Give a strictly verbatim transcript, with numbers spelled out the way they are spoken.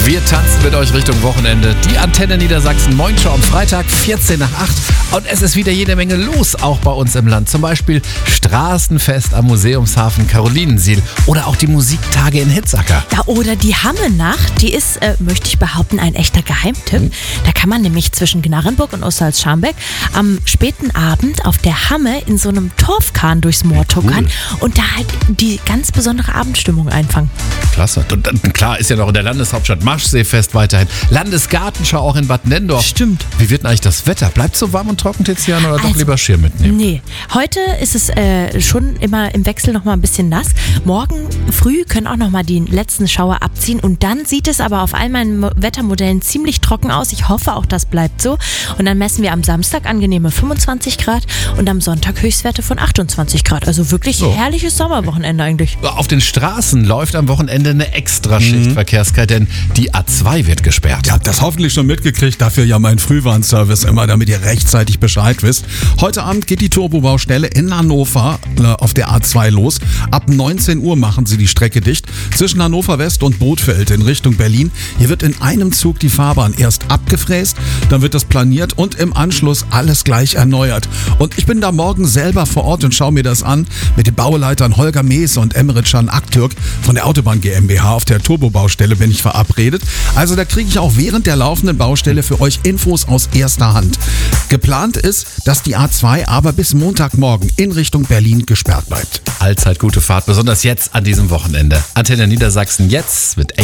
Wir tanzen mit euch Richtung Wochenende. Die Antenne Niedersachsen Morningshow am Freitag, vierzehn nach acht. Und es ist wieder jede Menge los, auch bei uns im Land. Zum Beispiel Straßenfest am Museumshafen Karolinensiel oder auch die Musiktage in Hitzacker. Ja, oder die Hamme-Nacht, die ist, äh, möchte ich behaupten, ein echter Geheimtipp. Mhm. Da kann man nämlich zwischen Gnarrenburg und Osterholz-Scharmbeck am späten Abend auf der Hamme in so einem Torfkahn durchs Moor tuckern cool. und da halt die ganz besondere Abendstimmung einfangen. Klasse. Und dann, klar, ist ja noch in der Landeshauptstadt Maschseefest weiterhin. Landesgartenschau auch in Bad Nenndorf. Stimmt. Wie wird denn eigentlich das Wetter? Bleibt so warm und trocken, Tizian, oder also, doch lieber Schirm mitnehmen? Nee. Heute ist es äh, schon immer im Wechsel noch mal ein bisschen nass. Morgen früh können auch noch mal die letzten Schauer abziehen und dann sieht es aber auf all meinen Wettermodellen ziemlich trocken aus. Ich hoffe auch, das bleibt so. Und dann messen wir am Samstag angenehme fünfundzwanzig Grad und am Sonntag Höchstwerte von achtundzwanzig Grad. Also wirklich so. Herrliches Sommerwochenende eigentlich. Auf den Straßen läuft am Wochenende eine Extraschicht mhm. Verkehrskette, denn die A zwei wird gesperrt. Ihr habt das hoffentlich schon mitgekriegt, dafür ja mein Frühwarnservice immer, damit ihr rechtzeitig Bescheid wisst. Heute Abend geht die Turbobaustelle in Hannover äh, auf der A zwei los. Ab neunzehn Uhr machen sie die Strecke dicht. Zwischen Hannover West und Bothfeld in Richtung Berlin. Hier wird in einem Zug die Fahrbahn erst abgefräst, dann wird das planiert und im Anschluss alles gleich erneuert. Und ich bin da morgen selber vor Ort und schaue mir das an mit den Bauleitern Holger Mees und Emre Can Aktürk von der Autobahn GmbH. Auf der Turbobaustelle bin ich verabredet. Also da kriege ich auch während der laufenden Baustelle für euch Infos aus erster Hand. Geplant ist, dass die A zwei aber bis Montagmorgen in Richtung Berlin gesperrt bleibt. Allzeit gute Fahrt, besonders jetzt an diesem Wochenende. Antenne Niedersachsen jetzt mit